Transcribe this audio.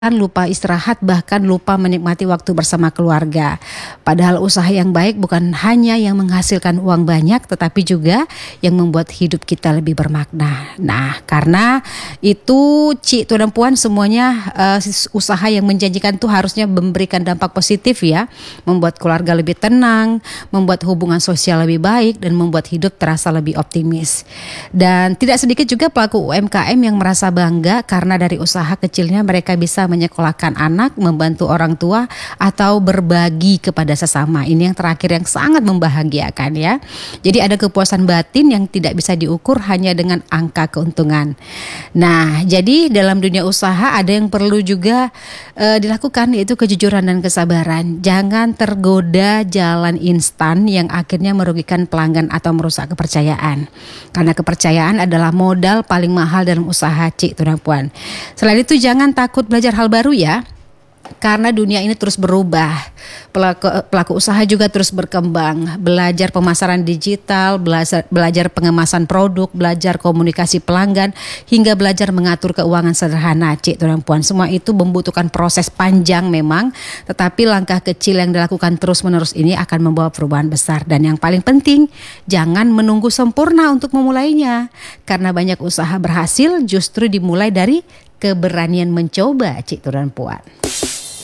lupa istirahat, bahkan lupa menikmati waktu bersama keluarga. Padahal usaha yang baik bukan hanya yang menghasilkan uang banyak, tetapi juga yang membuat hidup kita lebih bermakna. Nah, karena itu Ci, Tuan dan Puan semuanya usaha yang menjanjikan itu harusnya memberikan dampak positif ya, membuat keluarga lebih tenang, membuat hubungan sosial lebih baik, dan membuat hidup terasa lebih optimis. Dan tidak sedikit juga pelaku UMKM yang merasa bangga karena dari usaha kecilnya mereka bisa menyekolahkan anak, membantu orang tua, atau berbagi kepada sesama. Ini yang terakhir yang sangat membahagiakan ya. Jadi ada kepuasan batin yang tidak bisa diukur hanya dengan angka keuntungan. Nah, jadi dalam dunia usaha ada yang perlu juga dilakukan, yaitu kejujuran dan kesabaran. Jangan tergoda jalan instan yang akhirnya merugikan pelanggan atau merusak kepercayaan. Karena kepercayaan adalah modal paling mahal dalam usaha, Cik, Tuan Puan. Selain itu jangan takut belajar hal baru ya. Karena dunia ini terus berubah, pelaku usaha juga terus berkembang, belajar pemasaran digital, belajar pengemasan produk, belajar komunikasi pelanggan, hingga belajar mengatur keuangan sederhana, Cik, Tuan Puan. Semua itu membutuhkan proses panjang memang, tetapi langkah kecil yang dilakukan terus-menerus ini akan membawa perubahan besar. Dan yang paling penting, jangan menunggu sempurna untuk memulainya, karena banyak usaha berhasil justru dimulai dari keberanian mencoba, Cik, Tuan Puan.